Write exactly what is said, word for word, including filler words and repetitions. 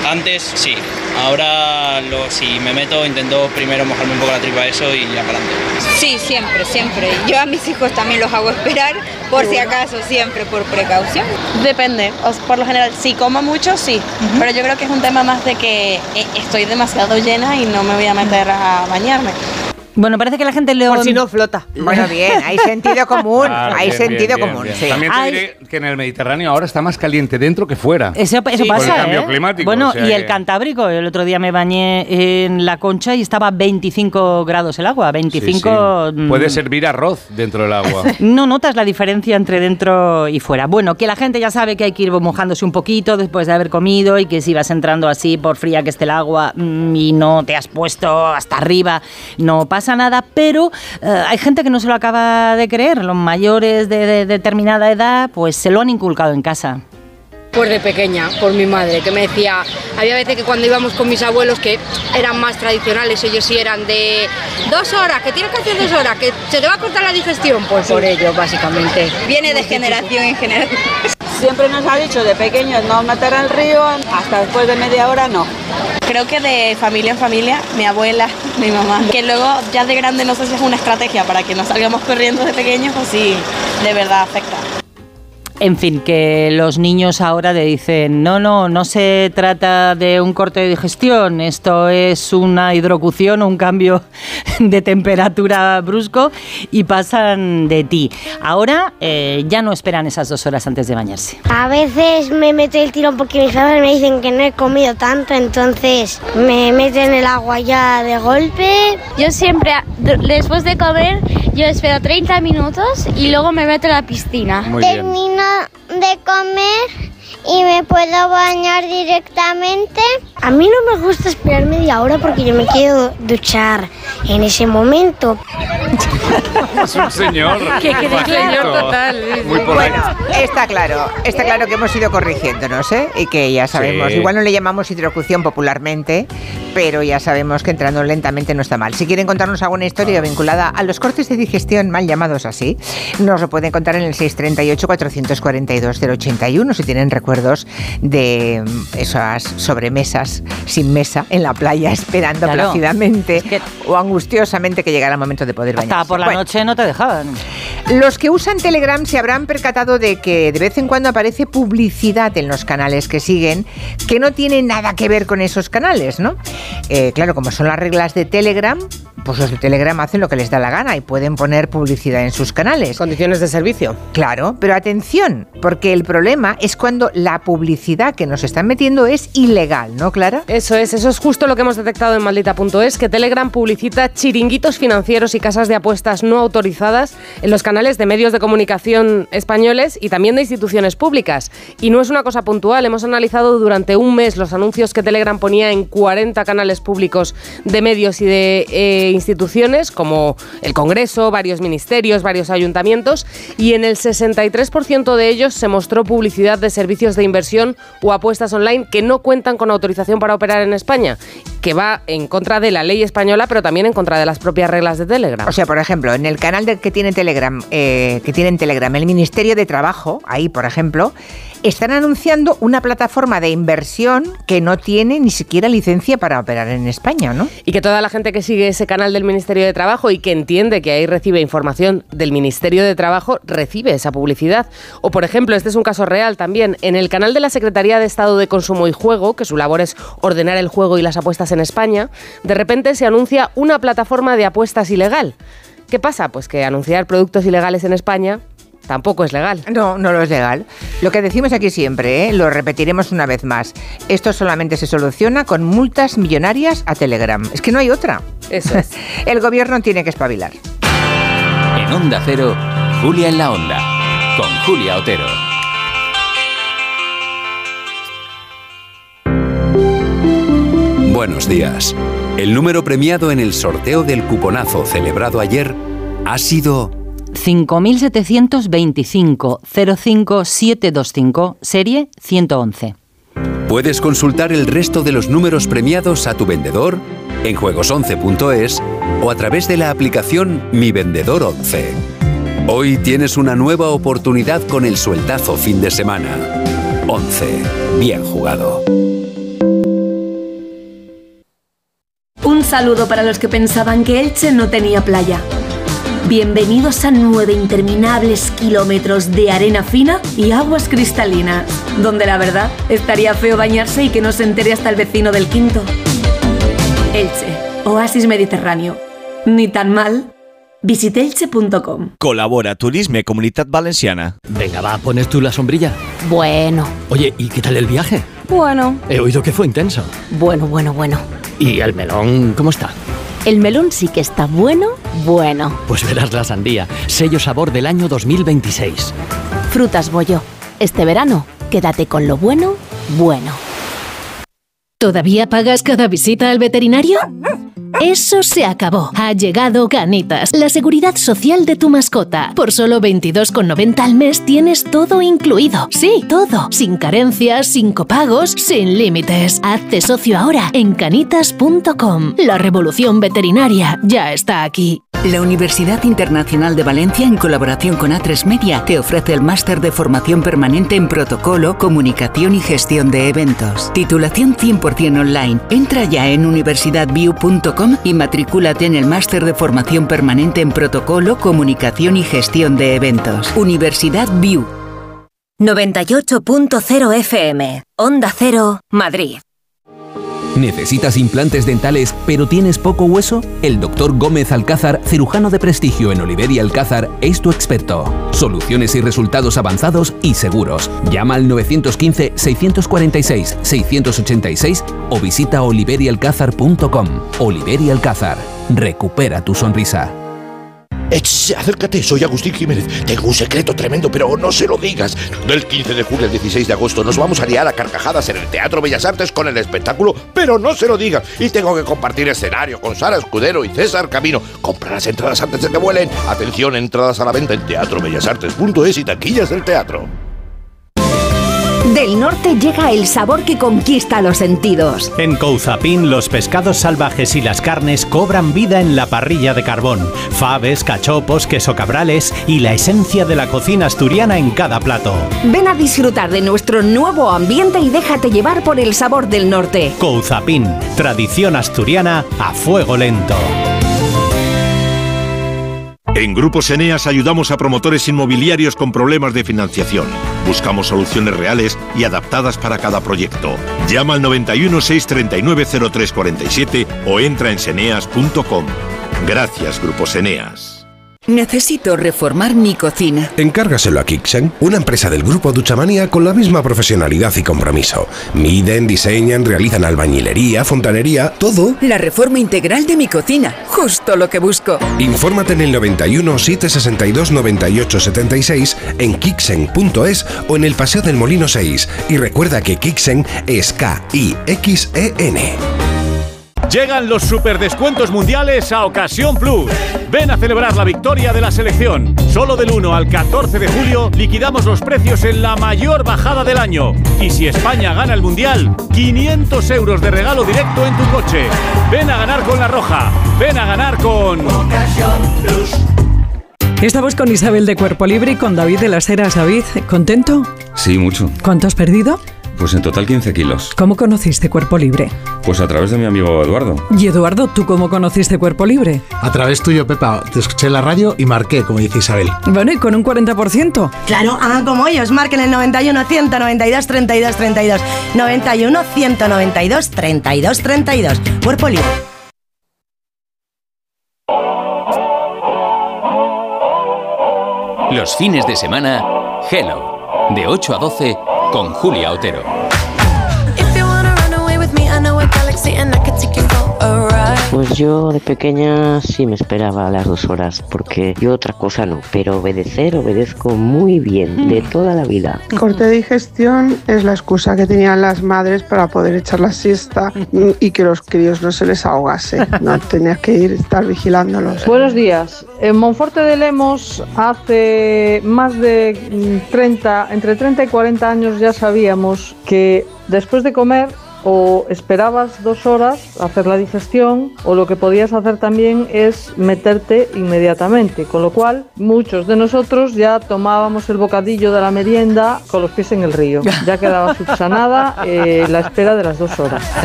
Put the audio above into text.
Antes sí, ahora lo, si me meto intento primero mojarme un poco la tripa eso y ya para adelante. Sí, siempre, siempre. Yo a mis hijos también los hago esperar, por si acaso, siempre, por precaución. Depende, por lo general, si como mucho, sí, uh-huh. Pero yo creo que es un tema más de que estoy demasiado llena y no me voy a meter a bañarme. Bueno, parece que la gente le... Por si no flota. Bueno, bien, hay sentido común, Claro, hay bien, sentido bien, bien, común, bien. sí. También te Hay... diré que en el Mediterráneo ahora está más caliente dentro que fuera. Eso, eso sí, pasa, por el cambio ¿eh? climático. Bueno, o sea y el que... Cantábrico, el otro día me bañé en La Concha y estaba veinticinco grados el agua, veinticinco... Sí, sí. Puede servir arroz dentro del agua. No notas la diferencia entre dentro y fuera. Bueno, que la gente ya sabe que hay que ir mojándose un poquito después de haber comido y que si vas entrando así por fría que esté el agua mmm, y no te has puesto hasta arriba, no pasa nada, pero eh, hay gente que no se lo acaba de creer. Los mayores de, de determinada edad pues se lo han inculcado en casa. Pues de pequeña, por mi madre, que me decía, había veces que cuando íbamos con mis abuelos que eran más tradicionales, ellos sí eran de dos horas, que tienes que hacer dos horas, que se te va a cortar la digestión, pues por ello, básicamente. Viene de generación en generación. Siempre nos ha dicho de pequeños no meter al río, hasta después de media hora no. Creo que de familia en familia, mi abuela, mi mamá, que luego ya de grande no sé si es una estrategia para que no salgamos corriendo de pequeños o si de verdad afecta. En fin, que los niños ahora le dicen, no, no, no se trata de un corte de digestión, esto es una hidrocución o un cambio de temperatura brusco y pasan de ti. Ahora eh, ya no esperan esas dos horas antes de bañarse. A veces me meto el tirón porque mis padres me dicen que no he comido tanto, entonces me meto en el agua ya de golpe. Yo siempre, después de comer, yo espero treinta minutos y luego me meto en la piscina. Muy bien. Termino de comer y me puedo bañar directamente. A mí no me gusta esperar media hora porque yo me quiero duchar en ese momento. Es un señor. Que quede señor total. Muy bueno, está claro, está claro que hemos ido corrigiéndonos, ¿eh? Y que ya sabemos, sí. Igual no le llamamos hidrocución popularmente, pero ya sabemos que entrando lentamente no está mal. Si quieren contarnos alguna historia vinculada a los cortes de digestión, mal llamados así, nos lo pueden contar en el seis tres ocho, cuatro cuatro dos, cero ocho uno si tienen recuerdos de esas sobremesas sin mesa en la playa esperando claro, plácidamente es que o angustiosamente que llegara el momento de poder bañarse. Hasta por la bueno, noche no te dejaban. Los que usan Telegram se habrán percatado de que de vez en cuando aparece publicidad en los canales que siguen que no tiene nada que ver con esos canales, ¿no? Eh, claro, como son las reglas de Telegram, pues los de Telegram hacen lo que les da la gana y pueden poner publicidad en sus canales. Condiciones de servicio. Claro, pero atención, porque el problema es cuando la publicidad que nos están metiendo es ilegal, ¿no, Clara? Eso es, eso es justo lo que hemos detectado en maldita punto es, que Telegram publicita chiringuitos financieros y casas de apuestas no autorizadas en los canales de medios de comunicación españoles y también de instituciones públicas. Y no es una cosa puntual, hemos analizado durante un mes los anuncios que Telegram ponía en cuarenta canales públicos de medios y de eh, instituciones, como el Congreso, varios ministerios, varios ayuntamientos, y en el sesenta y tres por ciento de ellos se mostró publicidad de servicios de inversión o apuestas online que no cuentan con autorización para operar en España, que va en contra de la ley española, pero también en contra de las propias reglas de Telegram. O sea, por ejemplo, en el canal de, que tiene Telegram, eh, que tiene en Telegram, el Ministerio de Trabajo, ahí, por ejemplo, están anunciando una plataforma de inversión que no tiene ni siquiera licencia para operar en España, ¿no? Y que toda la gente que sigue ese canal del Ministerio de Trabajo y que entiende que ahí recibe información del Ministerio de Trabajo, recibe esa publicidad. O, por ejemplo, este es un caso real también, en el canal de la Secretaría de Estado de Consumo y Juego, que su labor es ordenar el juego y las apuestas en España, de repente se anuncia una plataforma de apuestas ilegal. ¿Qué pasa? Pues que anunciar productos ilegales en España tampoco es legal. No, no lo es legal. Lo que decimos aquí siempre, ¿eh? Lo repetiremos una vez más. Esto solamente se soluciona con multas millonarias a Telegram. Es que no hay otra. Eso es. El gobierno tiene que espabilar. En Onda Cero, Julia en la Onda, con Julia Otero. Buenos días. El número premiado en el sorteo del cuponazo celebrado ayer ha sido cinco mil setecientos veinticinco cero cinco siete dos cinco, serie ciento once. Puedes consultar el resto de los números premiados a tu vendedor en juegos once punto es o a través de la aplicación Mi Vendedor once. Hoy tienes una nueva oportunidad con el sueldazo fin de semana. once. Bien jugado. saludo para los que pensaban que Elche no tenía playa. Bienvenidos a nueve interminables kilómetros de arena fina y aguas cristalinas, donde la verdad estaría feo bañarse y que no se entere hasta el vecino del quinto. Elche, oasis mediterráneo. Ni tan mal. Visite elche punto com. Colabora Turisme Comunitat Valenciana. Venga, va, ¿pones tú la sombrilla? Bueno. Oye, ¿y qué tal el viaje? Bueno. He oído que fue intenso. Bueno, bueno, bueno. ¿Y el melón cómo está? El melón sí que está bueno, bueno. Pues verás la sandía, sello sabor del año dos mil veintiséis. Frutas Bollo. Este verano, quédate con lo bueno, bueno. ¿Todavía pagas cada visita al veterinario? Eso se acabó. Ha llegado Canitas, la seguridad social de tu mascota. Por solo veintidós con noventa al mes tienes todo incluido. Sí, todo. Sin carencias, sin copagos, sin límites. Hazte socio ahora en canitas punto com. La revolución veterinaria ya está aquí. La Universidad Internacional de Valencia, en colaboración con A tres Media, te ofrece el máster de formación permanente en protocolo, comunicación y gestión de eventos. Titulación cien por ciento online. Entra ya en universidad view punto com y matricúlate en el máster de formación permanente en protocolo, comunicación y gestión de eventos. Universidad View. noventa y ocho punto cero F M. Onda Cero, Madrid. ¿Necesitas implantes dentales pero tienes poco hueso? El doctor Gómez Alcázar, cirujano de prestigio en Oliver y Alcázar, es tu experto. Soluciones y resultados avanzados y seguros. Llama al nueve uno cinco, seis cuatro seis, seis ocho seis o visita oliver y alcázar punto com. Oliver y Alcázar. Recupera tu sonrisa. Ech, acércate, soy Agustín Jiménez. Tengo un secreto tremendo, pero no se lo digas. Del quince de julio al dieciséis de agosto nos vamos a liar a carcajadas en el Teatro Bellas Artes con el espectáculo, pero no se lo digas. Y tengo que compartir escenario con Sara Escudero y César Camino. Compra las entradas antes de que vuelen. Atención, entradas a la venta en teatro bellas artes punto es y taquillas del teatro. Del norte llega el sabor que conquista los sentidos. En Couzapin, los pescados salvajes y las carnes cobran vida en la parrilla de carbón. Faves, cachopos, queso cabrales y la esencia de la cocina asturiana en cada plato. Ven a disfrutar de nuestro nuevo ambiente y déjate llevar por el sabor del norte. Couzapin, tradición asturiana a fuego lento. En Grupos Eneas ayudamos a promotores inmobiliarios con problemas de financiación. Buscamos soluciones reales y adaptadas para cada proyecto. Llama al noventa y uno, seiscientos treinta y nueve, cero tres cuarenta y siete o entra en seneas punto com. Gracias, Grupos Eneas. Necesito reformar mi cocina. Encárgaselo a Kixen, una empresa del grupo Duchamania con la misma profesionalidad y compromiso. Miden, diseñan, realizan albañilería, fontanería, todo. La reforma integral de mi cocina, justo lo que busco. Infórmate en el noventa y uno, setecientos sesenta y dos, noventa y ocho setenta y seis, en kixen punto es o en el Paseo del Molino seis. Y recuerda que Kixen es K I X E N. Llegan los superdescuentos mundiales a Ocasión Plus. Ven a celebrar la victoria de la selección. Solo del uno al catorce de julio liquidamos los precios en la mayor bajada del año. Y si España gana el mundial, quinientos euros de regalo directo en tu coche. Ven a ganar con La Roja. Ven a ganar con Ocasión Plus. Estamos con Isabel de Cuerpo Libre y con David de las Heras. David, ¿contento? Sí, mucho. ¿Cuánto has perdido? Pues en total quince kilos. ¿Cómo conociste Cuerpo Libre? Pues a través de mi amigo Eduardo. Y Eduardo, ¿tú cómo conociste Cuerpo Libre? A través tuyo, Pepa. Te escuché en la radio y marqué, como dice Isabel. Bueno, ¿y con un cuarenta por ciento? Claro, hagan como ellos. Marquen el noventa y uno, ciento noventa y dos, treinta y dos, treinta y dos. noventa y uno, ciento noventa y dos, treinta y dos, treinta y dos. Cuerpo Libre. Los fines de semana, Hello, de ocho a doce, con Julia Otero. Pues yo de pequeña sí me esperaba las dos horas, porque yo otra cosa no, pero obedecer obedezco muy bien, de toda la vida. Corte de digestión es la excusa que tenían las madres para poder echar la siesta y que los críos no se les ahogase, no tenías que ir estar vigilándolos. Buenos días. En Monforte de Lemos hace más de treinta, entre treinta y cuarenta años ya sabíamos que después de comer o esperabas dos horas a hacer la digestión, o lo que podías hacer también es meterte inmediatamente, con lo cual muchos de nosotros ya tomábamos el bocadillo de la merienda con los pies en el río, ya quedaba subsanada eh, la espera de las dos horas.